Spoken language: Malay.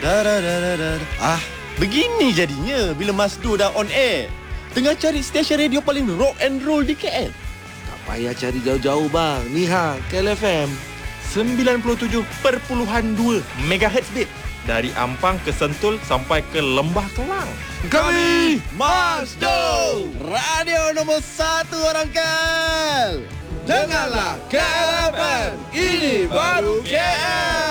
Begini jadinya bila Masdo dah on air. Tengah cari stesen radio paling rock and roll di KL. Tak payah cari jauh-jauh bang. Ni KL FM 97.2 MHz bit. Dari Ampang ke Sentul sampai ke Lembah Kelang. Kami Masdo, radio nombor 1 orang KL. Dengarlah KL FM, ini baru KL.